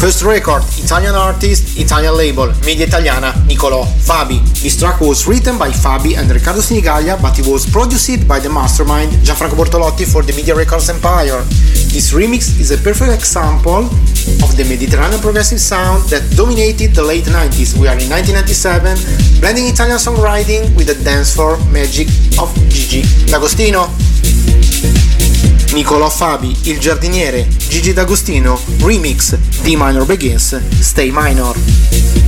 First record, Italian artist, Italian label, media italiana, Nicolò Fabi. This track was written by Fabi and Riccardo Sinigallia, but it was produced by the mastermind Gianfranco Bortolotti for the Media Records empire. This remix is a perfect example of the Mediterranean progressive sound that dominated the late 90s. We are in 1997, blending Italian songwriting with the dance floor magic of Gigi D'Agostino. Nicolò Fabi, Il Giardiniere, Gigi D'Agostino, remix, D minor begins, Stay minor.